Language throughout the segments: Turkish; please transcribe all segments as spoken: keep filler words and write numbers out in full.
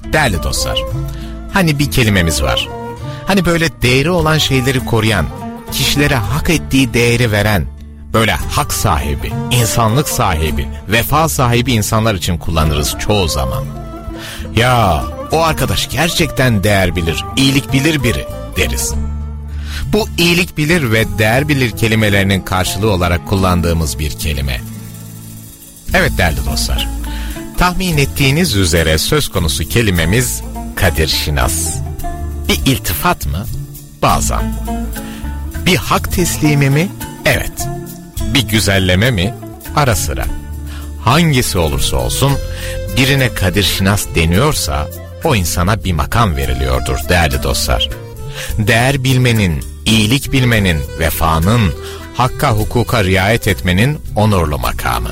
Değerli dostlar, hani bir kelimemiz var. Hani böyle değeri olan şeyleri koruyan, kişilere hak ettiği değeri veren, böyle hak sahibi, insanlık sahibi, vefa sahibi insanlar için kullanırız çoğu zaman. Ya o arkadaş gerçekten değer bilir, iyilik bilir biri deriz. Bu iyilik bilir ve değer bilir kelimelerinin karşılığı olarak kullandığımız bir kelime. Evet değerli dostlar, tahmin ettiğiniz üzere söz konusu kelimemiz kadir şinas. Bir iltifat mı? Bazen. Bir hak teslimi mi? Evet. Bir güzelleme mi? Ara sıra. Hangisi olursa olsun birine kadir şinas deniyorsa o insana bir makam veriliyordur değerli dostlar. Değer bilmenin, iyilik bilmenin, vefanın, hakka hukuka riayet etmenin onurlu makamı.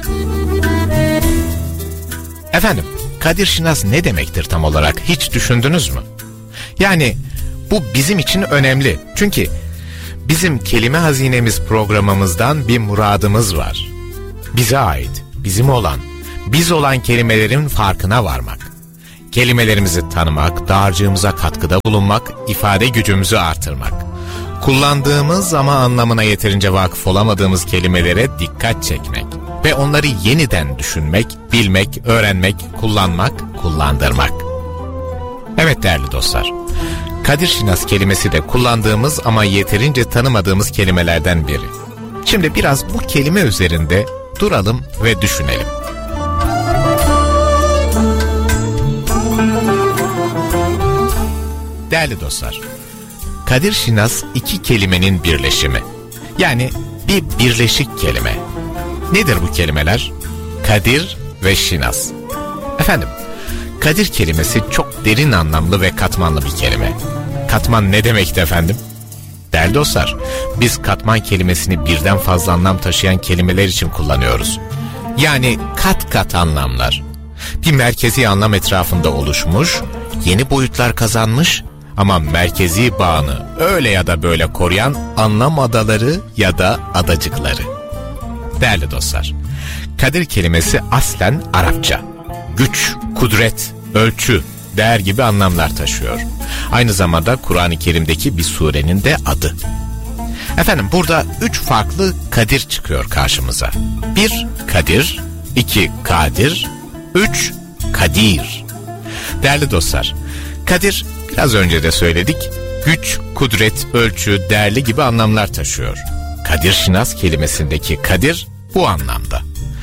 Efendim, kadir şinas ne demektir tam olarak, hiç düşündünüz mü? Yani bu bizim için önemli. Çünkü bizim kelime hazinemiz programımızdan bir muradımız var. Bize ait, bizim olan, biz olan kelimelerin farkına varmak. Kelimelerimizi tanımak, dağarcığımıza katkıda bulunmak, ifade gücümüzü artırmak. Kullandığımız ama anlamına yeterince vakıf olamadığımız kelimelere dikkat çekmek ve onları yeniden düşünmek, bilmek, öğrenmek, kullanmak, kullandırmak. Evet değerli dostlar, kadir şinas kelimesi de kullandığımız ama yeterince tanımadığımız kelimelerden biri. Şimdi biraz bu kelime üzerinde duralım ve düşünelim. Değerli dostlar, kadir şinas iki kelimenin birleşimi. Yani bir birleşik kelime. Nedir bu kelimeler? Kadir ve şinas. Efendim, kadir kelimesi çok derin anlamlı ve katmanlı bir kelime. Katman ne demekti efendim? Değerli dostlar, biz katman kelimesini birden fazla anlam taşıyan kelimeler için kullanıyoruz. Yani kat kat anlamlar. Bir merkezi anlam etrafında oluşmuş, yeni boyutlar kazanmış ama merkezi bağını öyle ya da böyle koruyan anlam adaları ya da adacıkları. Değerli dostlar, kadir kelimesi aslen Arapça. Güç, kudret, ölçü, değer gibi anlamlar taşıyor. Aynı zamanda Kur'an-ı Kerim'deki bir surenin de adı. Efendim, burada üç farklı kadir çıkıyor karşımıza. Bir, kadir. iki, kadir. Üç, kadir. Değerli dostlar, kadir biraz önce de söyledik. Güç, kudret, ölçü, değerli gibi anlamlar taşıyor. Kadir şinas kelimesindeki kadir bu anlamda.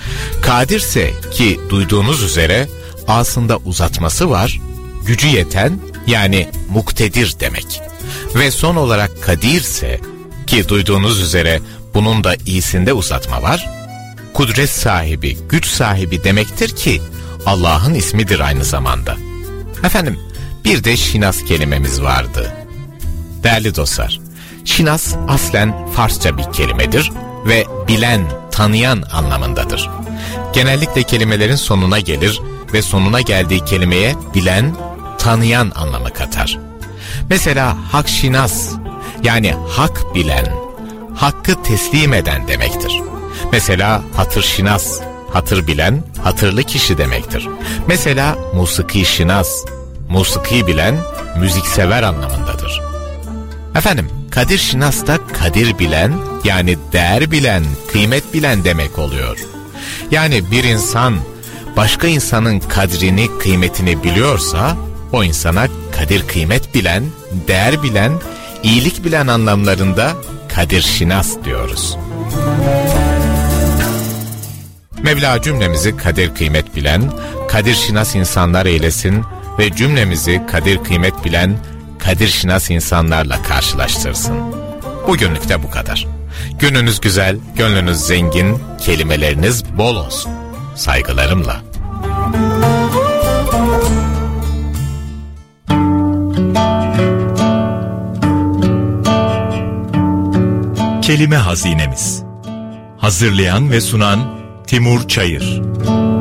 Kadirse ki duyduğunuz üzere aslında uzatması var, gücü yeten yani muktedir demek. Ve son olarak kadirse ki duyduğunuz üzere bunun da iyisinde uzatma var, kudret sahibi, güç sahibi demektir ki Allah'ın ismidir aynı zamanda. Efendim, bir de şinas kelimemiz vardı. Değerli dostlar, şinas aslen Farsça bir kelimedir ve bilen, tanıyan anlamındadır. Genellikle kelimelerin sonuna gelir ve sonuna geldiği kelimeye bilen, tanıyan anlamı katar. Mesela hak şinas, yani hak bilen, hakkı teslim eden demektir. Mesela hatır şinas, hatır bilen, hatırlı kişi demektir. Mesela musiki şinas, musiki bilen, müziksever anlamındadır. Efendim, kadir şinas da kadir bilen, yani değer bilen, kıymet bilen demek oluyor. Yani bir insan başka insanın kadrini, kıymetini biliyorsa o insana kadir kıymet bilen, değer bilen, iyilik bilen anlamlarında kadir şinas diyoruz. Mevla cümlemizi kadir kıymet bilen, kadir şinas insanlar eylesin ve cümlemizi kadir kıymet bilen, kadir şinas insanlarla karşılaştırsın. Bugünlük de bu kadar. Gününüz güzel, gönlünüz zengin, kelimeleriniz bol olsun. Saygılarımla. Kelime hazinemiz. Hazırlayan ve sunan Timur Çayır.